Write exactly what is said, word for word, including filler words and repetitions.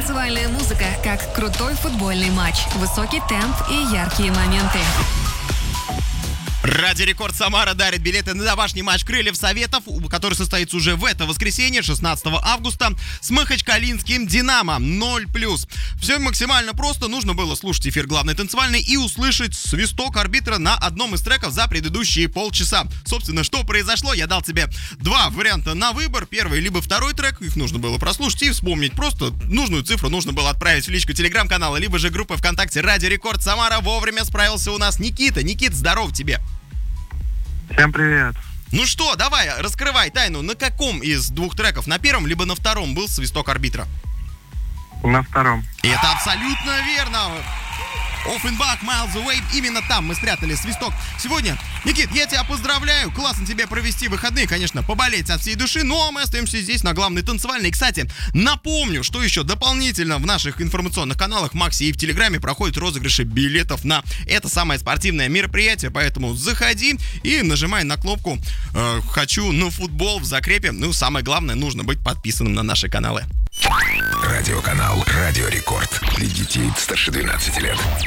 Танцевальная музыка, как крутой футбольный матч. Высокий темп и яркие моменты. Радио Рекорд Самара дарит билеты на домашний матч Крыльев Советов, который состоится уже в это воскресенье, шестнадцатого августа, с Махачкалинским Динамо ноль плюс. Все максимально просто. Нужно было слушать эфир главной танцевальной и услышать свисток арбитра на одном из треков за предыдущие полчаса. Собственно, что произошло? Я дал тебе два варианта на выбор. Первый либо второй трек. Их нужно было прослушать и вспомнить. Просто нужную цифру нужно было отправить в личку телеграм-канала, либо же группы ВКонтакте Радио Рекорд Самара. Вовремя справился у нас Никита. Никит, здоров тебе. Всем привет. Ну что, давай, раскрывай тайну. На каком из двух треков, на первом либо на втором, был свисток арбитра? На втором. И это абсолютно верно. Offenbach, Miles Away, именно там мы спрятали свисток. Сегодня, Никит, я тебя поздравляю. Классно тебе провести выходные, конечно, поболеть от всей души. Ну а мы остаемся здесь на главной танцевальной. Кстати, напомню, что еще дополнительно в наших информационных каналах Макси и в Телеграме проходят розыгрыши билетов на это самое спортивное мероприятие. Поэтому заходи и нажимай на кнопку э, «Хочу на футбол» в закрепе. Ну, самое главное, нужно быть подписанным на наши каналы. Радиоканал Радио Рекорд. Для детей старше двенадцати лет.